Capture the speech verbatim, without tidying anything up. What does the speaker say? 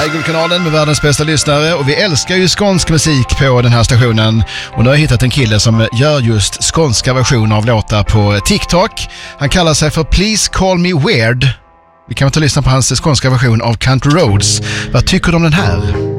här är Guldkanalen med världens bästa lyssnare och vi älskar ju skånsk musik på den här stationen. Och nu har jag hittat en kille som gör just skånska versioner av låtar på TikTok. Han kallar sig för Please Call Me Weird. Vi kan ta och lyssna på hans skånska version av Country Roads. Vad tycker du om den här?